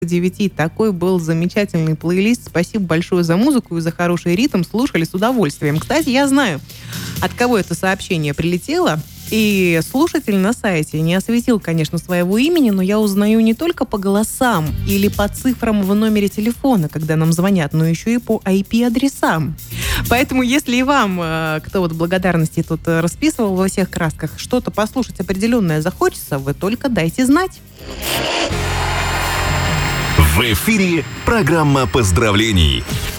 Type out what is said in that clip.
9. Такой был замечательный плейлист. Спасибо большое за музыку и за хороший ритм. Слушали с удовольствием. Кстати, я знаю, от кого это сообщение прилетело. И слушатель на сайте не осветил, конечно, своего имени, но я узнаю не только по голосам или по цифрам в номере телефона, когда нам звонят, но еще и по IP-адресам. Поэтому, если и вам, кто вот благодарности тут расписывал во всех красках, что-то послушать определенное захочется, вы только дайте знать. В эфире программа поздравлений.